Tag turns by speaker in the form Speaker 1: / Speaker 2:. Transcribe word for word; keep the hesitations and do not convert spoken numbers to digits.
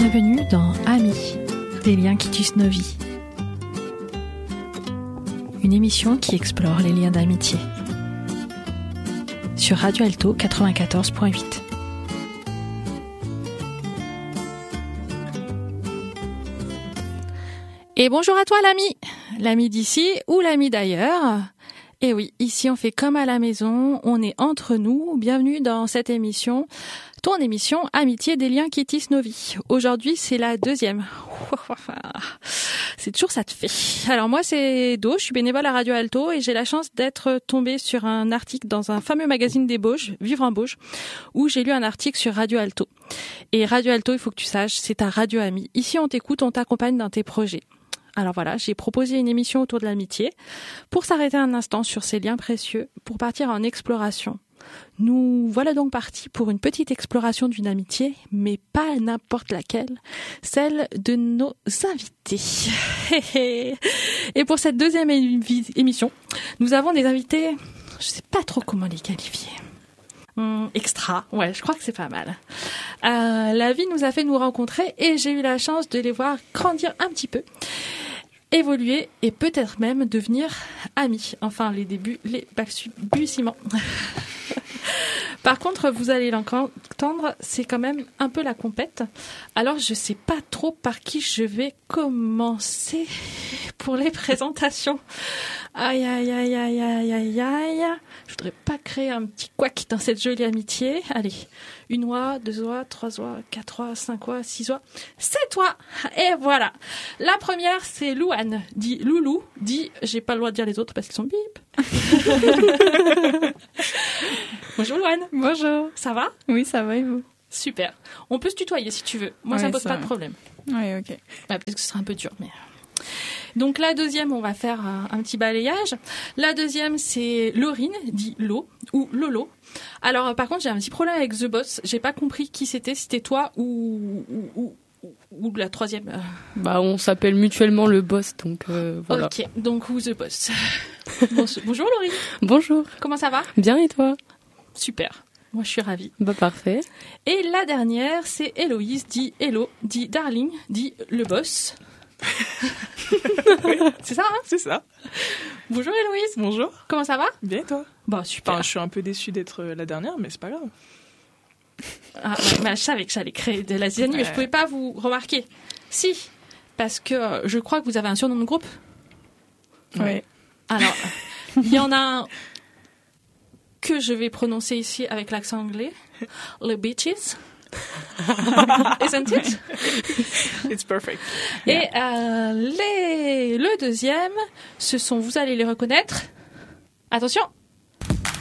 Speaker 1: Bienvenue dans Amis, des liens qui tissent nos vies. Une émission qui explore les liens d'amitié. Sur Radio Alto quatre-vingt-quatorze point huit. Et bonjour à toi l'ami, l'ami d'ici ou l'ami d'ailleurs. Et oui, ici on fait comme à la maison, on est entre nous. Bienvenue dans cette émission, ton émission Amitié des liens qui tissent nos vies. Aujourd'hui c'est la deuxième. C'est toujours ça te fait. Alors moi c'est Do, je suis bénévole à Radio Alto et j'ai la chance d'être tombée sur un article dans un fameux magazine des Bauges, Vivre en Bauges, où j'ai lu un article sur Radio Alto. Et Radio Alto, il faut que tu saches, c'est ta radio amie. Ici on t'écoute, on t'accompagne dans tes projets. Alors voilà, j'ai proposé une émission autour de l'amitié pour s'arrêter un instant sur ces liens précieux, pour partir en exploration. Nous voilà donc partis pour une petite exploration d'une amitié, mais pas n'importe laquelle, celle de nos invités. Et pour cette deuxième émission, nous avons des invités, je sais pas trop comment les qualifier. Hum, extra, ouais, je crois que c'est pas mal. Euh, la vie nous a fait nous rencontrer et j'ai eu la chance de les voir grandir un petit peu, évoluer et peut-être même devenir amis. Enfin, les débuts, les balbutiements. Par contre, vous allez l'entendre, c'est quand même un peu la compète. Alors, je sais pas trop par qui je vais commencer pour les présentations. Aïe, aïe, aïe, aïe, aïe, aïe, aïe. Je voudrais pas créer un petit couac dans cette jolie amitié. Allez, une oie, deux oies, trois oies, quatre oies, cinq oies, six oies, sept oies. Et voilà. La première, c'est Louane, dit Loulou, dit, j'ai pas le droit de dire les autres parce qu'ils sont bip. Bonjour Louane.
Speaker 2: Bonjour.
Speaker 1: Ça va ?
Speaker 2: Oui, ça va et vous ?
Speaker 1: Super. On peut se tutoyer si tu veux. Moi,
Speaker 2: ouais,
Speaker 1: ça pose
Speaker 2: ça
Speaker 1: pas
Speaker 2: va.
Speaker 1: de problème.
Speaker 2: Oui, ok.
Speaker 1: Bah, peut-être que ce sera un peu dur, mais... Donc la deuxième, on va faire un, un petit balayage. La deuxième, c'est Laurine, dit Lo, ou Lolo. Alors, par contre, j'ai un petit problème avec The Boss. J'ai pas compris qui c'était, si c'était toi ou... ou, ou ou la troisième.
Speaker 3: Bah, on s'appelle mutuellement le boss, donc euh, voilà.
Speaker 1: Ok, donc ou the boss. Bonjour Laurie.
Speaker 3: Bonjour.
Speaker 1: Comment ça va ?
Speaker 3: Bien et toi ?
Speaker 1: Super. Moi, je suis ravie.
Speaker 3: Bah parfait.
Speaker 1: Et la dernière, c'est Héloïse, dit Hello, dit Darling, dit le boss.
Speaker 2: Oui.
Speaker 1: C'est ça, hein ?
Speaker 2: C'est ça.
Speaker 1: Bonjour Héloïse.
Speaker 2: Bonjour.
Speaker 1: Comment ça va ?
Speaker 2: Bien et toi ?
Speaker 1: Bah super.
Speaker 2: Enfin, je suis un peu déçue d'être la dernière, mais c'est pas grave.
Speaker 1: Ah, ouais, bah, je savais que j'allais créer de la zizanie, mais je pouvais pas vous remarquer. Si, parce que euh, je crois que vous avez un surnom de groupe.
Speaker 2: Oui.
Speaker 1: Alors, il y en a un que je vais prononcer ici avec l'accent anglais. Les Bitches. Isn't it?
Speaker 2: It's perfect.
Speaker 1: Et euh, les... le deuxième, ce sont, vous allez les reconnaître. Attention,